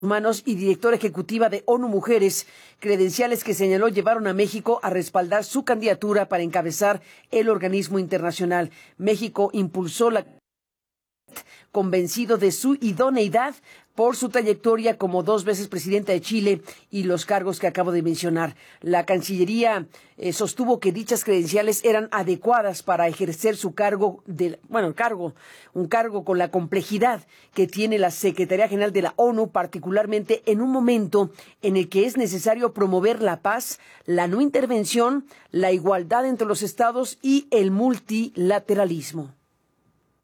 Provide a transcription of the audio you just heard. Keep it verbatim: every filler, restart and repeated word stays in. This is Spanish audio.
Humanos y directora ejecutiva de ONU Mujeres, credenciales que señaló llevaron a México a respaldar su candidatura para encabezar el organismo internacional. México impulsó la convencido de su idoneidad por su trayectoria como dos veces presidenta de Chile y los cargos que acabo de mencionar. La Cancillería eh, sostuvo que dichas credenciales eran adecuadas para ejercer su cargo, de, bueno, cargo, un cargo con la complejidad que tiene la Secretaría General de la ONU, particularmente en un momento en el que es necesario promover la paz, la no intervención, la igualdad entre los estados y el multilateralismo.